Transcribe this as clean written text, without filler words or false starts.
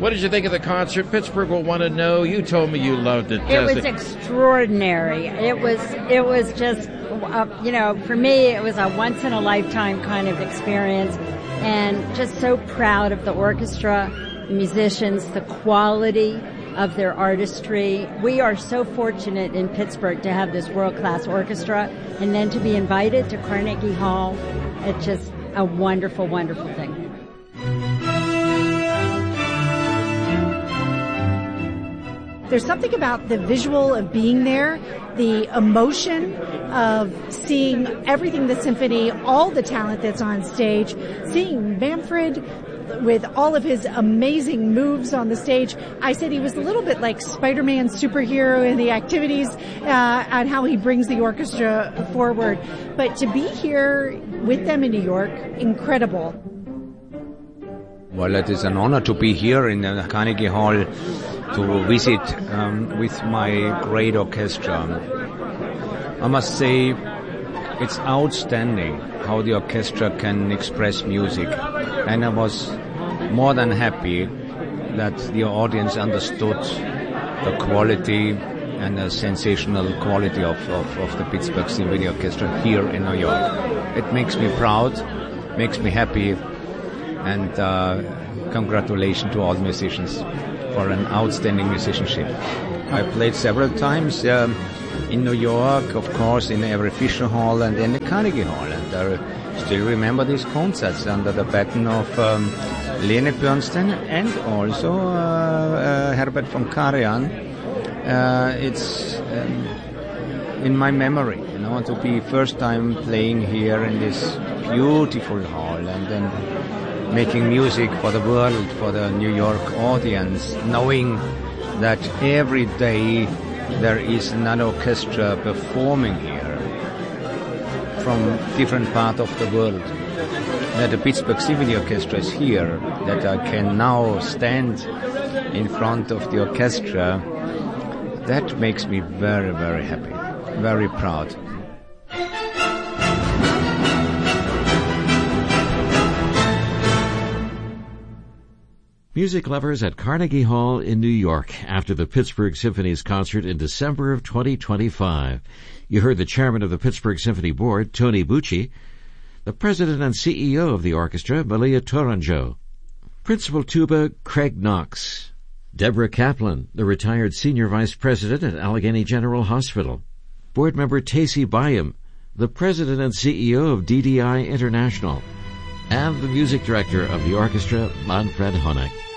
What did you think of the concert? Pittsburgh will want to know. You told me you loved it. It was extraordinary. It was just, for me, it was a once-in-a-lifetime kind of experience, and just so proud of the orchestra, the musicians, the quality of their artistry. We are so fortunate in Pittsburgh to have this world-class orchestra, and then to be invited to Carnegie Hall. It's just a wonderful, wonderful thing. There's something about the visual of being there, the emotion of seeing everything, the symphony, all the talent that's on stage, seeing Manfred with all of his amazing moves on the stage. I said he was a little bit like Spider-Man superhero in the activities and how he brings the orchestra forward. But to be here with them in New York, incredible. Well, it is an honor to be here in the Carnegie Hall to visit with my great orchestra. I must say it's outstanding how the orchestra can express music, and I was more than happy that the audience understood the quality and the sensational quality of the Pittsburgh Symphony Orchestra here in New York. It makes me proud, makes me happy, and congratulations to all musicians for an outstanding musicianship. I played several times in New York, of course, in Avery Fisher Hall and in the Carnegie Hall, and I still remember these concerts under the baton of Lene Bernstein and also Herbert von Karajan. It's in my memory, to be first time playing here in this beautiful hall and then making music for the world, for the New York audience, knowing that every day there is another orchestra performing here from different parts of the world. That the Pittsburgh Symphony Orchestra is here, that I can now stand in front of the orchestra, that makes me very, very happy, very proud. Music lovers at Carnegie Hall in New York after the Pittsburgh Symphony's concert in December of 2025. You heard the chairman of the Pittsburgh Symphony Board, Tony Bucci, the president and CEO of the orchestra, Malia Tourangeau, principal tuba, Craig Knox, Deborah Kaplan, the retired senior vice president at Allegheny General Hospital, board member Tacy Byam, the president and CEO of DDI International, and the music director of the orchestra, Manfred Honeck.